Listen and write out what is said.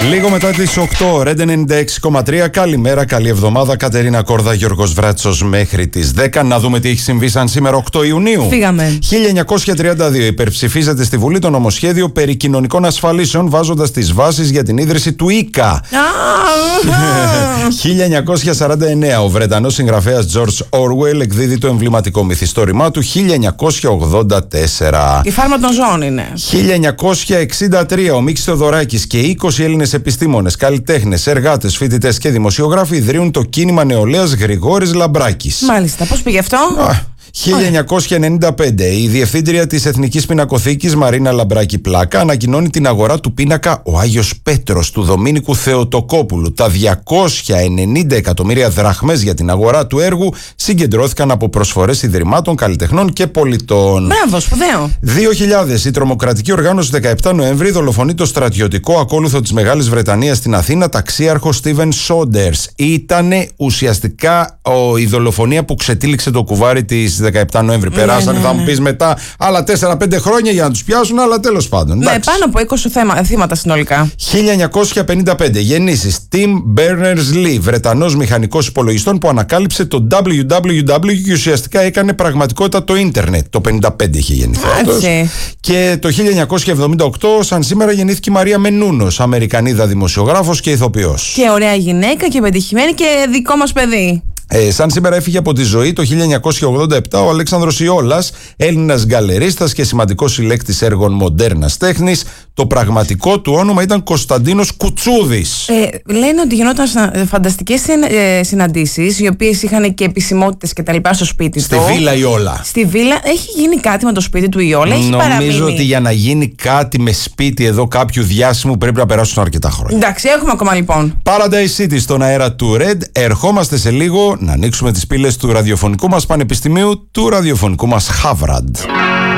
Λίγο μετά τις 8, Red 96,3. Καλημέρα, καλή εβδομάδα. Κατερίνα Κόρδα, Γιώργος Βράτσος μέχρι τις 10. Να δούμε τι έχει συμβεί σαν σήμερα 8 Ιουνίου. Φύγαμε. 1932 υπερψηφίζεται στη Βουλή το νομοσχέδιο περί κοινωνικών ασφαλίσεων, βάζοντας τις βάσεις για την ίδρυση του ΙΚΑ. 1949 ο Βρετανός συγγραφέας George Orwell εκδίδει το εμβληματικό μυθιστόρημά του 1984. Η φάρμα των ζώων είναι. 1963 ο Μίκης Θεοδωράκης και 20 Έλληνες επιστήμονες, καλλιτέχνες, εργάτες, φοιτητές και δημοσιογράφοι ιδρύουν το κίνημα νεολαίας Γρηγόρης Λαμπράκης. Μάλιστα, πώς πήγε αυτό? 1995 η διευθύντρια της Εθνικής Πινακοθήκης Μαρίνα Λαμπράκη Πλάκα ανακοινώνει την αγορά του πίνακα «Ο Άγιος Πέτρος» του Δομήνικου Θεοτοκόπουλου. Τα 290 εκατομμύρια δραχμές για την αγορά του έργου συγκεντρώθηκαν από προσφορές ιδρυμάτων, καλλιτεχνών και πολιτών. Μπράβο, σπουδαίο. 2000 η τρομοκρατική οργάνωση 17 Νοέμβρη δολοφονεί το στρατιωτικό ακόλουθο της Μεγάλης Βρετανίας στην Αθήνα, ταξίαρχο Στίβεν Σόντερς. Ήτανε ουσιαστικά η δολοφονία που ξετύλιξε το κουβάρι της 17 Νοέμβρη. Περάσανε, θα μου πεις μετά, άλλα 4-5 χρόνια για να τους πιάσουν, αλλά τέλος πάντων. Ναι, πάνω από 20 θύματα συνολικά. 1955 γεννήσεις Tim Berners-Lee, Βρετανός μηχανικός υπολογιστών που ανακάλυψε το www και ουσιαστικά έκανε πραγματικότητα το ίντερνετ. Το 55 είχε γεννηθεί αυτός. Και το 1978 σαν σήμερα γεννήθηκε η Μαρία Μενούνος, Αμερικανίδα δημοσιογράφος και ηθοποιός. Και ωραία γυναίκα και πετυχημένη και δικό μας παιδί. Σαν σήμερα έφυγε από τη ζωή το 1987 ο Αλέξανδρος Ιόλας, Έλληνας γκαλερίστας και σημαντικός συλλέκτης έργων μοντέρνας τέχνης. Το πραγματικό του όνομα ήταν Κωνσταντίνος Κουτσούδης. Λένε ότι γινόταν φανταστικές συναντήσεις, οι οποίες είχαν και επισημότητες και τα λοιπά στο σπίτι του. Στη Βίλα Ιόλα. Στη Βίλα έχει γίνει κάτι με το σπίτι του Ιόλα, έχει παραμείνει. Νομίζω ότι για να γίνει κάτι με σπίτι εδώ κάποιου διάσημου πρέπει να περάσουν αρκετά χρόνια. Εντάξει, έχουμε ακόμα λοιπόν. Paradise City στον αέρα του Red. Ερχόμαστε σε λίγο να ανοίξουμε τις πύλες του ραδιοφωνικού μας πανεπιστημίου, του ραδιοφωνικού μας Harvard.